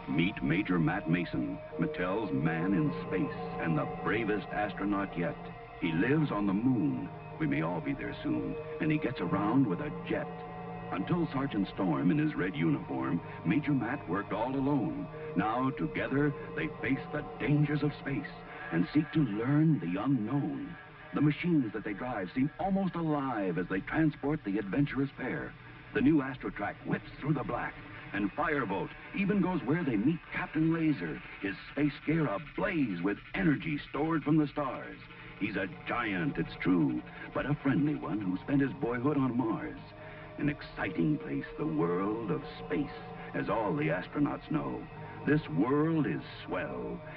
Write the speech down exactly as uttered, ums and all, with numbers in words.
Meet Major Matt Mason, Mattel's man in space and the bravest astronaut yet. He lives on the moon. We may all be there soon. And he gets around with a jet. Until Sergeant Storm in his red uniform, Major Matt worked all alone. Now, together, they face the dangers of space and seek to learn the unknown. The machines that they drive seem almost alive as they transport the adventurous pair. The new Astrotrack whips through the black, and Firebolt even goes where they meet Captain Laser, his space gear ablaze with energy stored from the stars. He's a giant, it's true, but a friendly one who spent his boyhood on Mars. An exciting place, the world of space, as all the astronauts know. This world is swell,